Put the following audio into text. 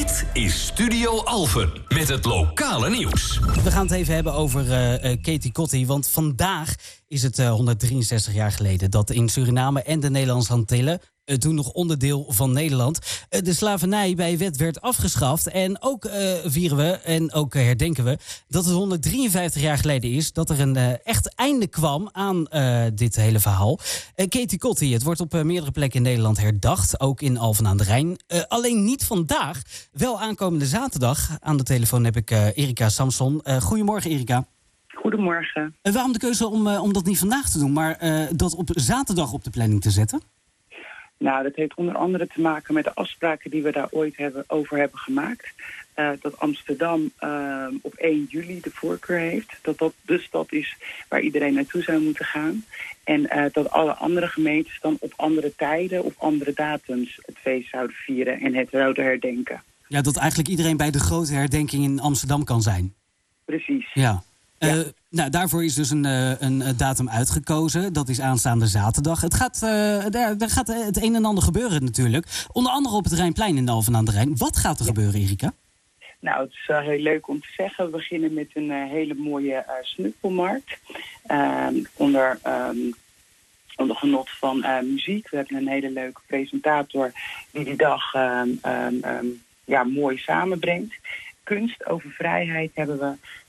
Dit is Studio Alphen met het lokale nieuws. We gaan het even hebben over Katie Kotti. Want vandaag is het 163 jaar geleden dat in Suriname en de Nederlandse Antillen, toen nog onderdeel van Nederland, de slavernij bij wet werd afgeschaft. En ook vieren we en ook herdenken we dat het 153 jaar geleden is dat er een echt einde kwam aan dit hele verhaal. Katie Kotti, het wordt op meerdere plekken in Nederland herdacht, ook in Alphen aan de Rijn. Alleen niet vandaag, wel aankomende zaterdag. Aan de telefoon heb ik Erika Samson. Goedemorgen, Erika. Goedemorgen. Waarom de keuze om dat niet vandaag te doen, maar dat op zaterdag op de planning te zetten? Nou, dat heeft onder andere te maken met de afspraken die we daar ooit over hebben gemaakt. Dat Amsterdam op 1 juli de voorkeur heeft. Dat de stad is waar iedereen naartoe zou moeten gaan. En dat alle andere gemeentes dan op andere tijden of andere datums het feest zouden vieren en het zouden herdenken. Ja, dat eigenlijk iedereen bij de grote herdenking in Amsterdam kan zijn. Precies. Ja. Nou, daarvoor is dus een datum uitgekozen. Dat is aanstaande zaterdag. Daar gaat het een en ander gebeuren natuurlijk. Onder andere op het Rijnplein in Alphen aan de Rijn. Wat gaat er gebeuren, Erika? Nou, het is heel leuk om te zeggen. We beginnen met een hele mooie snuffel-markt. Onder genot van muziek. We hebben een hele leuke presentator die dag mooi samenbrengt. Kunst over vrijheid hebben we.